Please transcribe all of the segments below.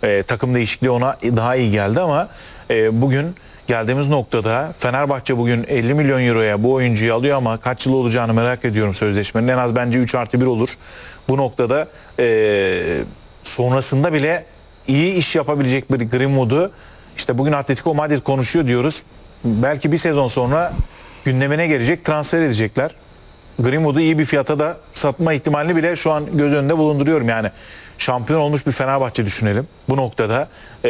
takım değişikliği ona daha iyi geldi ama bugün geldiğimiz noktada Fenerbahçe bugün 50 milyon euroya bu oyuncuyu alıyor ama kaç yıl olacağını merak ediyorum sözleşmenin. En az bence 3+1 olur. Bu noktada sonrasında bile iyi iş yapabilecek bir Greenwood'u işte bugün Atletico Madrid konuşuyor diyoruz. Belki bir sezon sonra gündemine gelecek, transfer edecekler. Greenwood'u iyi bir fiyata da satma ihtimalini bile şu an göz önünde bulunduruyorum. Yani şampiyon olmuş bir Fenerbahçe düşünelim. Bu noktada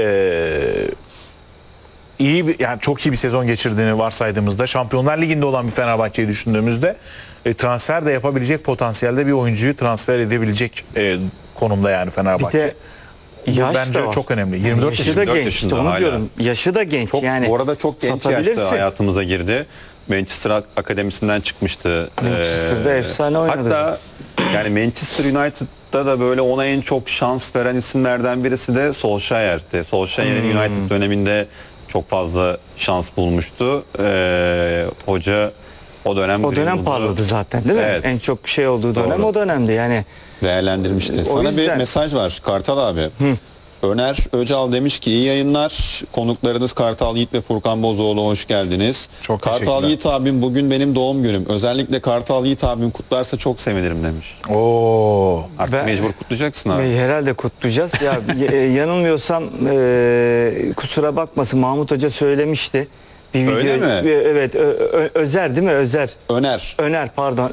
yani çok iyi bir sezon geçirdiğini varsaydığımızda, Şampiyonlar Ligi'nde olan bir Fenerbahçe'yi düşündüğümüzde transfer de yapabilecek potansiyelde bir oyuncuyu transfer edebilecek konumda yani Fenerbahçe. Bence çok önemli. 24 yaşı da genç. İşte onu hala. diyorum. Yaşı da genç Çok, yani. bu arada çok genç yaşta hayatımıza girdi. Manchester Akademisi'nden çıkmıştı. Manchester'da efsane oynadı. Hatta yani Manchester United'da da böyle ona en çok şans veren isimlerden birisi de Solskjaer'ti. Solskjaer'in United döneminde çok fazla şans bulmuştu. Hoca o dönem parladı zaten değil mi? Evet. En çok şey olduğu dönem Doğru. o dönemdi yani. Değerlendirmişti. Sana bir mesaj var Kartal abi. Öner Öcal demiş ki iyi yayınlar. Konuklarınız Kartal Yiğit ve Furkan Bozoğlu hoş geldiniz. Çok Kartal Yiğit abim bugün benim doğum günüm. Özellikle Kartal Yiğit abim kutlarsa çok sevinirim demiş. Oo. Artık mecbur kutlayacaksın abi. Herhalde kutlayacağız. Ya yanılmıyorsam kusura bakmasın Mahmut Hoca söylemişti. Bir Öyle video, mi? Evet. Özer değil mi? Öner.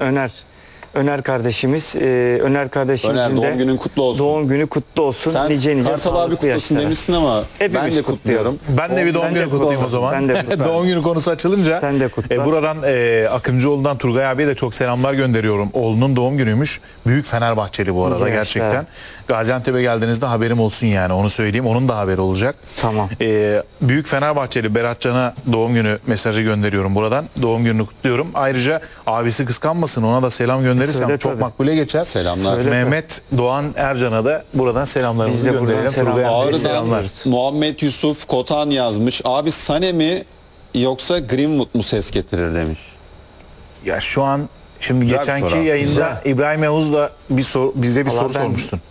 Öner kardeşimiz. Öner kardeşimizin Öner doğum günün kutlu olsun. Doğum günü kutlu olsun. Sen nice Kartal abi sağlıklı kutlasın yaşlara. demişsin ama Hepimiz ben de kutluyorum. Ben de bir doğum günü kutlayayım o zaman. Ben de kutlarım. Doğum günü konusu açılınca Sen de kutla. buradan Akıncıoğlu'ndan Turgay abiye de çok selamlar gönderiyorum. Oğlunun doğum günüymüş. Büyük Fenerbahçeli bu arada Güzel gerçekten. yaşlar. Gaziantep'e geldiğinizde haberim olsun yani onu söyleyeyim. Onun da haberi olacak. Tamam. Büyük Fenerbahçeli Beratcan'a doğum günü mesajı gönderiyorum buradan. Doğum gününü kutluyorum. Ayrıca abisi kıskanmasın ona da selam gönderirsem Söyle çok tabii. makbule geçer. Selamlar. Söyle. Mehmet Doğan Ercan'a da buradan selamlarımızı Biz de buradan gönderelim. selam- Turgay abiye Ağrı'dan selamlar. Muhammed Yusuf Kotan yazmış. Abi Sane mi yoksa Greenwood mu ses getirir demiş. Ya şu an şimdi Güzel bir geçenki soru yayında aslında. İbrahim Yavuz'la bize bir Vallahi soru ben- sormuştun.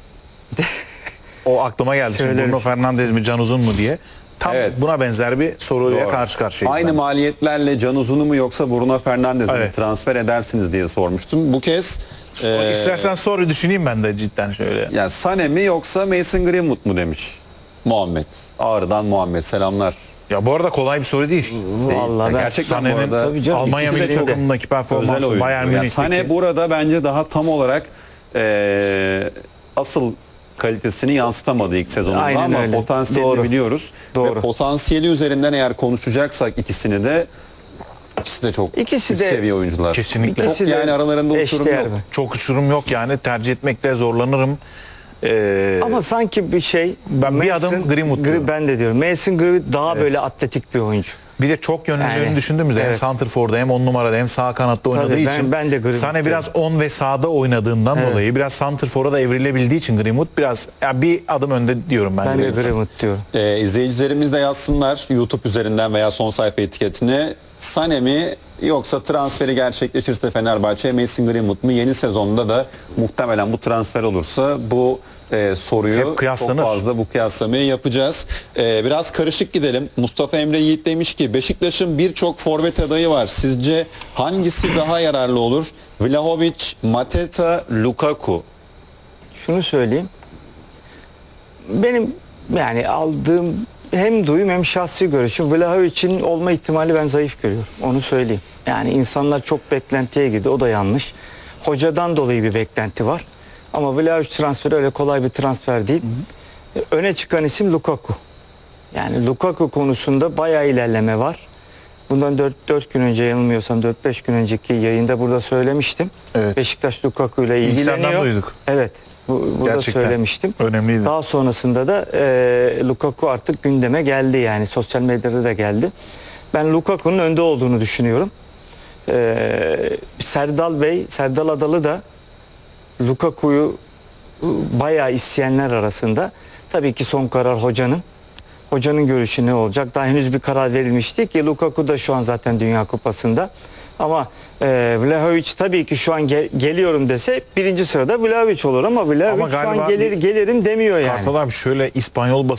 O aklıma geldi şimdi Söylerim. Bruno Fernandes mi Can Uzun mu diye. Tam Evet. buna benzer bir soruyla Doğru. karşı karşıyayız. Aynı ben. maliyetlerle Can Uzun'u mu yoksa Bruno Fernandes'i mi Evet. transfer edersiniz diye sormuştum. Bu kez İstersen soru düşüneyim ben de cidden şöyle. yani Sané mi yoksa Mason Greenwood mu demiş. Muhammed. Ağrı'dan Muhammed selamlar. Ya bu arada kolay bir soru değil. Vallahi Ya ben gerçekten bu Sané'nin arada Tabii canım, Almanya ikisi milli de takımındaki özel performansı oyuncu. Bayern Yani Münih'teki. Sané burada bence daha tam olarak asıl kalitesini yansıtamadı ilk sezonunda Aynen ama öyle. potansiyelini Doğru. biliyoruz. Doğru. Ve potansiyeli üzerinden eğer konuşacaksak ikisini de ikisi de çok İkisi üst de- seviye oyuncular. Kesinlikle. Çok İkisi de yani aralarında uçurum eşdeğer yok. mi? Çok uçurum yok yani tercih etmekte zorlanırım. Ama sanki bir şey Ben bir adım Greenwood diyorum. Ben de diyorum. Mason Greenwood daha böyle atletik bir oyuncu. Bir de çok yönlülüğünü Yani, düşündüğümüzde hem evet. santrfor'da hem 10 numarada hem sağ kanatta oynadığı ben- için ben de Greenwood Sané biraz 10 ve sağda oynadığından dolayı biraz santrfor'a da evrilebildiği için Greenwood biraz bir adım önde diyorum ben. Ben de Greenwood. Greenwood diyorum. İzleyicilerimiz de yazsınlar YouTube üzerinden veya son sayfa etiketine. Sané mi yoksa transferi gerçekleşirse Fenerbahçe Mason Greenwood mu? Yeni sezonda da muhtemelen bu transfer olursa bu soruyu Hep çok kıyaslanır. fazla bu kıyaslamayı yapacağız. Biraz karışık gidelim. Mustafa Emre Yiğit demiş ki Beşiktaş'ın birçok forvet adayı var. Sizce hangisi daha yararlı olur? Vlahovic, Mateta, Lukaku. Şunu söyleyeyim. Benim yani aldığım hem duyum hem şahsi görüşüm Vlahovic'in olma ihtimali ben zayıf görüyorum. Onu söyleyeyim. Yani insanlar çok beklentiye girdi. O da yanlış. Hocadan dolayı bir beklenti var. Ama Vlahovic transferi öyle kolay bir transfer değil. Öne çıkan isim Lukaku. Yani Lukaku konusunda bayağı ilerleme var. Bundan 4 gün önce yanılmıyorsam 4-5 gün önceki yayında burada söylemiştim. Evet. Beşiktaş Lukaku ile İlk senden ilgileniyor. duyduk. Evet. Burada Gerçekten söylemiştim. önemliydi. Daha sonrasında da Lukaku artık gündeme geldi yani sosyal medyada da geldi. Ben Lukaku'nun önde olduğunu düşünüyorum. Serdal Adalı da Lukaku'yu bayağı isteyenler arasında. Tabii ki son karar hocanın. Hocanın görüşü ne olacak? Daha henüz bir karar verilmiş değil ki. Lukaku da şu an zaten Dünya Kupası'nda. Ama Vlahovic tabii ki şu an geliyorum dese birinci sırada Vlahovic olur ama Vlahovic şu galiba an gelirim demiyor yani. Kartal abi şöyle İspanyol